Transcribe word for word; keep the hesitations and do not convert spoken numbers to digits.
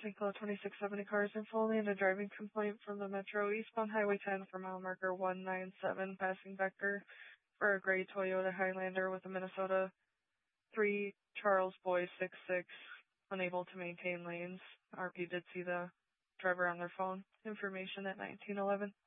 Saint Cloud twenty-six seventy cars in Foley and a driving complaint from the Metro eastbound Highway ten for mile marker one nine seven passing vector for a gray Toyota Highlander with a Minnesota three Charles Boy six six unable to maintain lanes. R P did see the driver on their phone. Information at nineteen eleven.